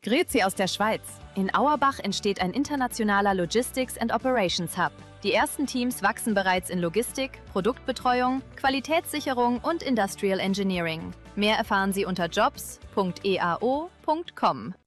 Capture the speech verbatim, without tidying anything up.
Grüezi aus der Schweiz. In Auerbach entsteht ein internationaler Logistics and Operations Hub. Die ersten Teams wachsen bereits in Logistik, Produktbetreuung, Qualitätssicherung und Industrial Engineering. Mehr erfahren Sie unter jobs punkt e a o punkt com.